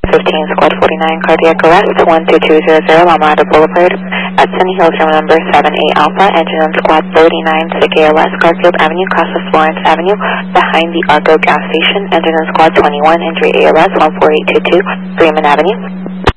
15, Squad 49, cardiac arrest, 12200 Lamada Boulevard at Sunny Hills, room number 7A Alpha, engine on Squad 39, SIG ALS, Garfield Avenue, cross of Florence Avenue, behind the Argo gas station, engine on Squad 21, injury ALS, 14822, Freeman Avenue.